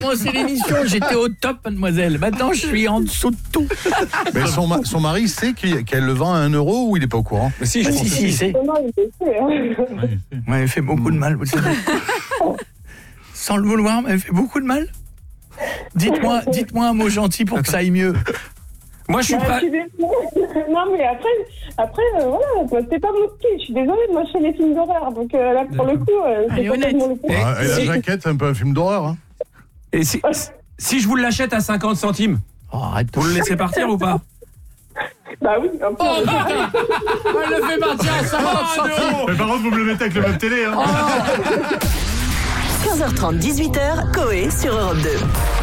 commencé l'émission, j'étais au top, mademoiselle. Maintenant, je suis en dessous de tout. Mais son mari sait qu'elle le vend à 1 euro ou il n'est pas au courant? Mais si, Si, c'est. Non, il le sait, hein. Ouais, elle fait beaucoup de mal, vous savez. Sans le vouloir, mais elle fait beaucoup de mal. Dites-moi un mot gentil pour que ça aille mieux. Moi, je suis Bah, pas. je suis désolée. Non, mais après voilà, c'est pas mon style. Je suis désolée, moi, je fais les films d'horreur. Donc là, pour le coup, Allez, c'est pas honnête. tellement le coup. Et la si- jaquette, c'est un peu un film d'horreur. Hein. Et si je vous l'achète à 50 centimes, Oh, arrête. vous le laissez partir ou pas? Bah oui, un peu. Elle le fait partir à 50 centimes. Mais par contre, vous me le mettez avec le même télé. Hein. 15h30, 18h, Coé sur Europe 2.